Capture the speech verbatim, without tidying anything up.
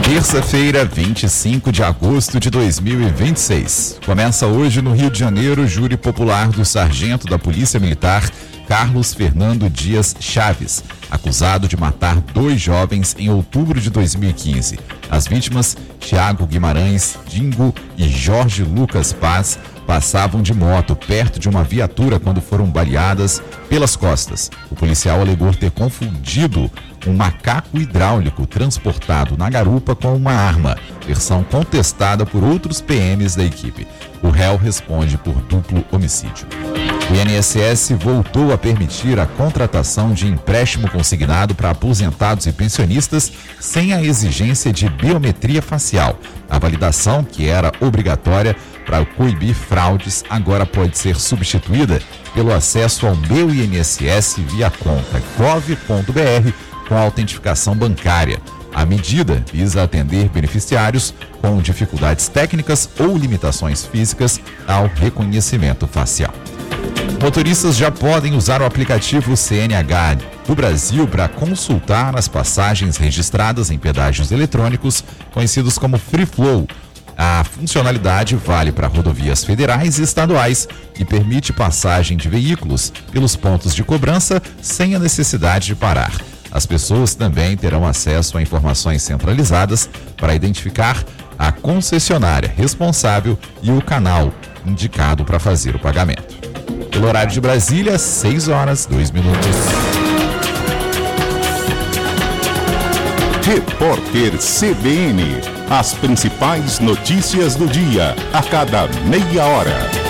Terça-feira, vinte e cinco de agosto de dois mil e vinte e seis. Começa hoje no Rio de Janeiro o júri popular do sargento da Polícia Militar, Carlos Fernando Dias Chaves, acusado de matar dois jovens em outubro de dois mil e quinze. As vítimas, Thiago Guimarães Dingo e Jorge Lucas Paz, passavam de moto perto de uma viatura quando foram baleadas pelas costas. O policial alegou ter confundido um macaco hidráulico transportado na garupa com uma arma, versão contestada por outros P Ms da equipe. O réu responde por duplo homicídio. O I N S S voltou a permitir a contratação de empréstimo consignado para aposentados e pensionistas sem a exigência de biometria facial. A validação, que era obrigatória para coibir fraudes, agora pode ser substituída pelo acesso ao Meu I N S S via conta gov ponto br com autentificação bancária. A medida visa atender beneficiários com dificuldades técnicas ou limitações físicas ao reconhecimento facial. Motoristas já podem usar o aplicativo C N H do Brasil para consultar as passagens registradas em pedágios eletrônicos, conhecidos como Free Flow. A funcionalidade vale para rodovias federais e estaduais e permite passagem de veículos pelos pontos de cobrança sem a necessidade de parar. As pessoas também terão acesso a informações centralizadas para identificar a concessionária responsável e o canal indicado para fazer o pagamento. Pelo horário de Brasília, seis horas, dois minutos. Repórter C B N. As principais notícias do dia, a cada meia hora.